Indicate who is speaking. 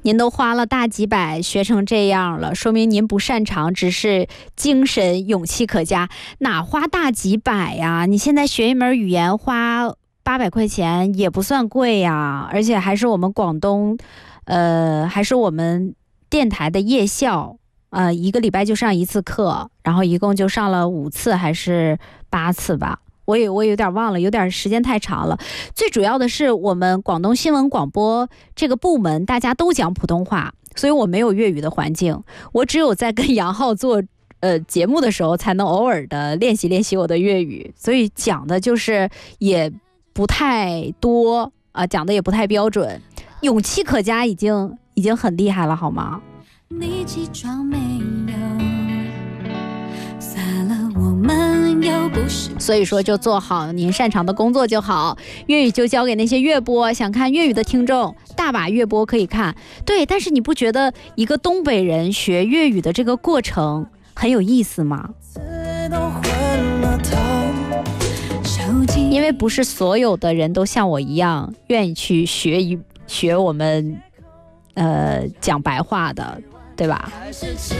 Speaker 1: 您都花了大几百学成这样了，说明您不擅长，只是精神勇气可嘉。哪花大几百呀？你现在学一门语言花800块钱也不算贵呀，而且还是我们广东，还是我们电台的夜校，一个礼拜就上1次课，然后一共就上了5次还是8次吧。我有点忘了，有点时间太长了。最主要的是我们广东新闻广播这个部门大家都讲普通话，所以我没有粤语的环境，我只有在跟杨浩做节目的时候才能偶尔的练习练习我的粤语，所以讲的就是也不太多讲的也不太标准。勇气可嘉已经很厉害了好吗？你起床没有？洒了我们又不是。所以说就做好您擅长的工作就好，粤语就交给那些粤播，想看粤语的听众大把粤播可以看。对，但是你不觉得一个东北人学粤语的这个过程很有意思吗？因为不是所有的人都像我一样愿意去学我们讲白话的，对吧？